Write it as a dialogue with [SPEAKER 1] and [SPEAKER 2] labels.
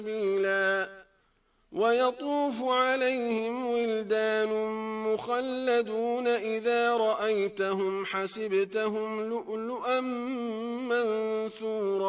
[SPEAKER 1] سبيلا ويطوف عليهم ولدان مخلدون إذا رأيتهم حسبتهم لؤلؤا منثورا